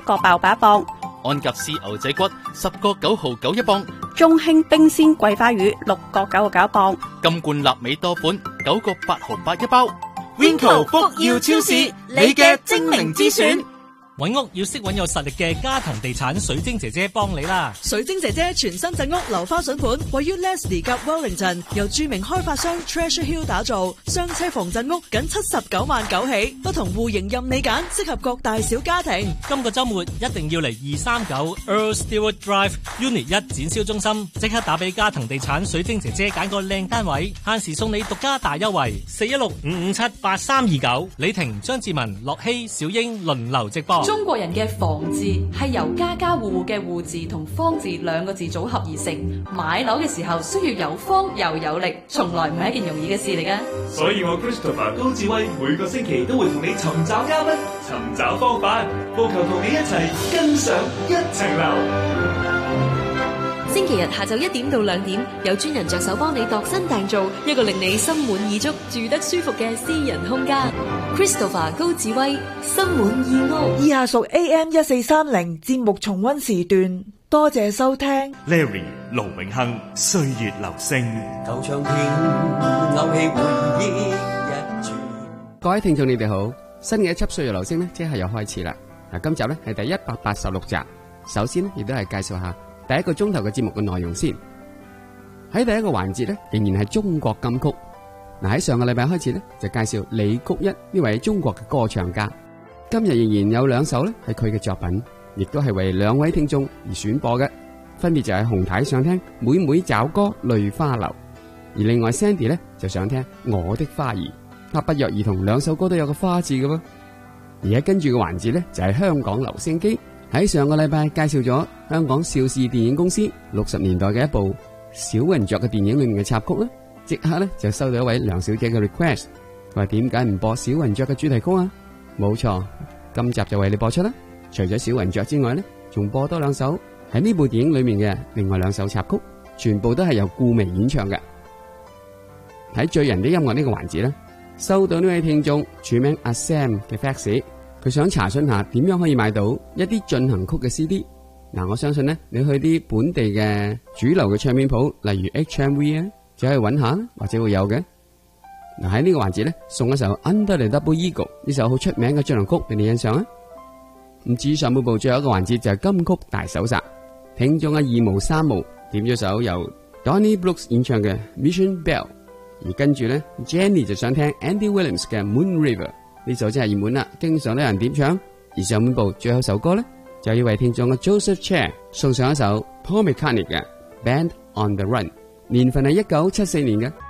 個爆8磅； 安格斯牛仔骨10個9毫9一磅； 中興冰鮮桂花魚6個9個9一磅； 金冠臘味多款9個8毫8一包。 Winco 福耀超市，你嘅精明之選。 揾屋要識揾有實力嘅嘉騰地產水晶姐姐幫你啦！ 水晶姐姐全新鎮屋樓花筍盤，位於 Leslie 及 Wellington， 由著名開發商 Treasure Hill 打造，雙車房鎮屋僅79萬9起，不同戶型任你揀，適合各大小家庭。 今個週末一定要嚟239 Earl Stewart Drive Unit 1展銷中心，即刻打俾嘉騰地產水晶姐姐揀個靚單位，限時送你獨家大優惠，416-557-8329。李婷、張志文、樂希、小英輪流直播。 中國人嘅房字係由家家戶戶嘅戶字同方字兩個字組合而成，買樓嘅時候需要有方又有力，從來唔係一件容易嘅事嚟㗎。 所以我 Christopher 高智威每個星期都會同你尋找嘉賓，尋找方法，務求同你一齊跟上一層樓。 星期日下晝1點到2點，有專人着手幫你度身訂造一個令你心滿意足、住得舒服嘅私人空間。Christopher 高智威，心滿意屋。 以下屬 AM1430節目重溫時段，多謝收聽。 Larry 盧永亨，歲月留聲。 舊唱片勾起回憶一轉。 各位聽眾你哋好，新嘅一輯歲月留聲呢，即係又開始啦。嗱，今集呢係第186集。首先呢，亦都係介紹下第一個鐘頭嘅節目嘅內容先。喺第一個環節呢，仍然係中國金曲。嗱，喺上個禮拜開始呢，就介紹李谷一呢位中國嘅歌唱家。今日仍然有2首呢係佢嘅作品，亦都係為2位聽眾而選播嘅，分別就係洪太想聽妹妹找歌淚花流，而另外 Sandy 呢就想聽我的花兒。不約而同2首歌都有個花字嘅喎。而喺跟住嘅環節呢，就係香港留聲機。喺上個禮拜介紹咗香港邵氏電影公司60年代嘅一部小雲雀嘅電影裏面嘅插曲呢，即刻呢就收到一位梁小姐嘅 request， 佢話點解唔播小雲雀嘅主題曲啊？冇錯，今集就為你播出啦。除咗小雲雀之外呢，仲播多2首喺呢部電影裏面嘅另外2首插曲，全部都係由顧媚演唱嘅。喺醉人的音樂呢個環節呢，收到呢位聽眾署名阿 Sam 嘅 fax， 佢想查詢下點樣可以買到一啲進行曲嘅 CD。嗱，我相信呢，你去啲本地嘅主流嘅唱片鋪，例如 HMV 啊，就可以揾下，或者會有嘅。嗱，喺呢個環節呢，送一首 Under the Double Eagle 呢首好出名嘅進行曲俾你欣賞啊。咁至於上半部最後一個環節就係金曲大搜集，聽眾嘅2毛3毛點咗首由 Donny Brooks 演唱嘅 Mission Bell， 而跟住呢 Jenny 就想聽 Andy Williams 嘅 Moon River， 呢首真係熱門啦，經常都有人點唱。而上半部最後首歌呢，就要為聽眾嘅 Joseph Chair 送上一首 Paul McCartney 嘅 Band on the Run， 年份係1974年嘅。